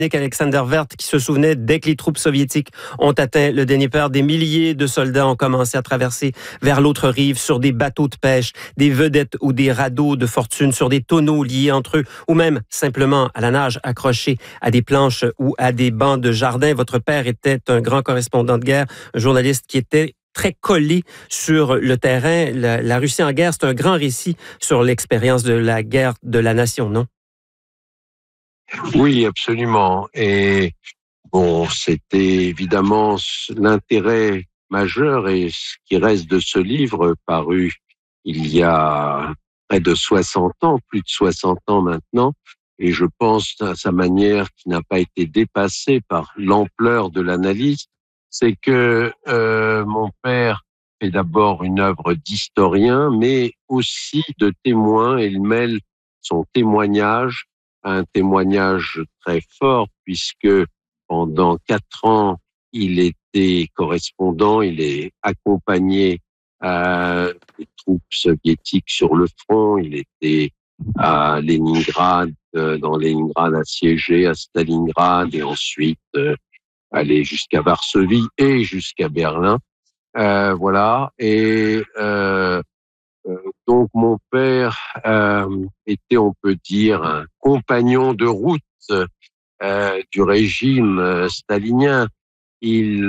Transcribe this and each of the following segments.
Alexander Vert qui se souvenait dès que les troupes soviétiques ont atteint le Dnieper, des milliers de soldats ont commencé à traverser vers l'autre rive sur des bateaux de pêche, des vedettes ou des radeaux de fortune, sur des tonneaux liés entre eux ou même simplement à la nage accrochés à des planches ou à des bancs de jardin. Votre père était un grand correspondant de guerre, un journaliste qui était très collé sur le terrain. La Russie en guerre, c'est un grand récit sur l'expérience de la guerre de la nation, non? Oui, absolument. Et bon, c'était évidemment l'intérêt majeur et ce qui reste de ce livre paru il y a près de 60 ans, plus de 60 ans maintenant. Et je pense à sa manière qui n'a pas été dépassée par l'ampleur de l'analyse, c'est que mon père fait d'abord une œuvre d'historien, mais aussi de témoin. Il mêle son témoignage à un témoignage très fort, puisque pendant 4 ans, il était correspondant, il est accompagné des troupes soviétiques sur le front, il était à Leningrad, dans Leningrad assiégé, à Stalingrad, et ensuite aller jusqu'à Varsovie et jusqu'à Berlin. Voilà. Et donc mon père était, on peut dire, un compagnon de route du régime stalinien. Il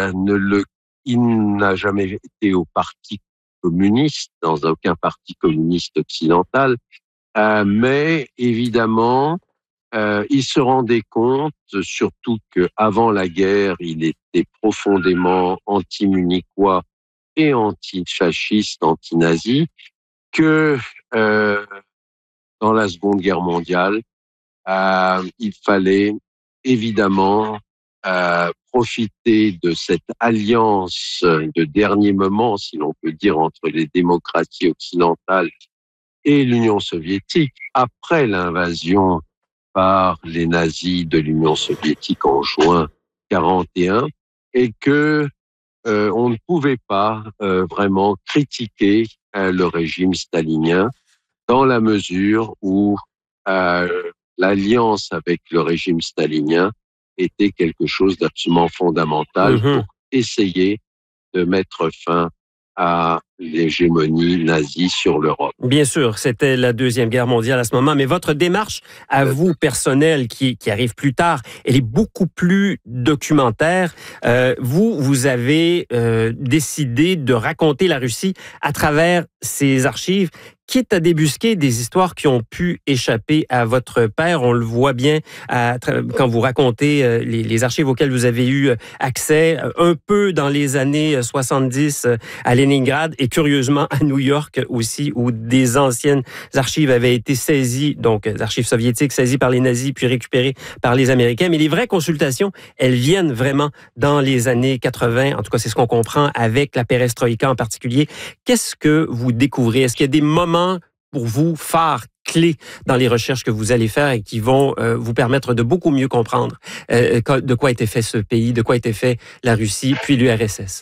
n'a jamais été au Parti communiste, dans aucun parti communiste occidental, mais évidemment, il se rendait compte, surtout qu'avant la guerre, il était profondément anti-munichois et anti-fasciste, anti-nazi, que dans la Seconde Guerre mondiale, il fallait évidemment profiter de cette alliance de dernier moment, si l'on peut dire, entre les démocraties occidentales et l'Union soviétique, après l'invasion par les nazis de l'Union soviétique en juin 1941, et que on ne pouvait pas vraiment critiquer le régime stalinien dans la mesure où l'alliance avec le régime stalinien était quelque chose d'absolument fondamental pour essayer de mettre fin à l'hégémonie nazie sur l'Europe. Bien sûr, c'était la Deuxième Guerre mondiale à ce moment, mais votre démarche à vous, personnelle, qui arrive plus tard, elle est beaucoup plus documentaire. Vous avez décidé de raconter la Russie à travers ces archives, quitte à débusquer des histoires qui ont pu échapper à votre père. On le voit bien quand vous racontez les archives auxquelles vous avez eu accès, un peu dans les années 70 à Leningrad et curieusement à New York aussi, où des anciennes archives avaient été saisies, donc des archives soviétiques saisies par les nazis puis récupérées par les Américains. Mais les vraies consultations, elles viennent vraiment dans les années 80. En tout cas, c'est ce qu'on comprend avec la perestroïka en particulier. Qu'est-ce que vous découvrez? Est-ce qu'il y a des moments pour vous phares, clés dans les recherches que vous allez faire et qui vont vous permettre de beaucoup mieux comprendre de quoi était fait ce pays, de quoi était fait la Russie, puis l'URSS?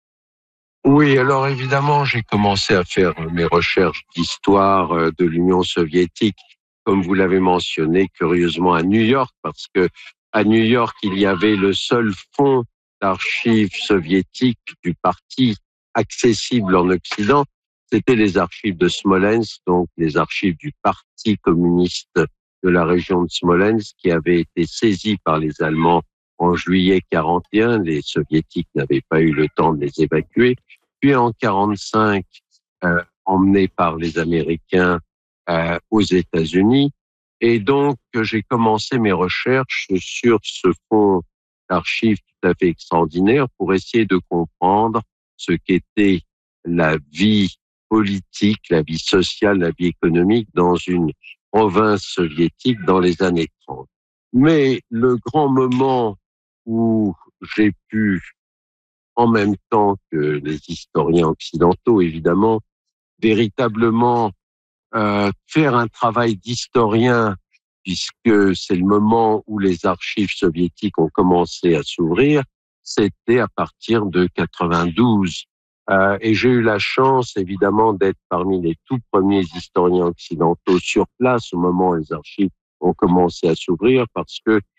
Oui, alors évidemment, j'ai commencé à faire mes recherches d'histoire de l'Union soviétique, comme vous l'avez mentionné, curieusement à New York, parce que à New York, il y avait le seul fonds d'archives soviétiques du parti accessible en Occident. C'était les archives de Smolensk, donc les archives du Parti communiste de la région de Smolensk, qui avaient été saisies par les Allemands en juillet 1941. Les Soviétiques n'avaient pas eu le temps de les évacuer. Puis en 1945, emmenés par les Américains aux États-Unis. Et donc, j'ai commencé mes recherches sur ce fonds d'archives tout à fait extraordinaire pour essayer de comprendre ce qu'était la vie politique, la vie sociale, la vie économique dans une province soviétique dans les années 30. Mais le grand moment où j'ai pu, en même temps que les historiens occidentaux, évidemment, véritablement faire un travail d'historien, puisque c'est le moment où les archives soviétiques ont commencé à s'ouvrir, c'était à partir de 92. Et j'ai eu la chance, évidemment, d'être parmi les tout premiers historiens occidentaux sur place au moment où les archives ont commencé à s'ouvrir, parce que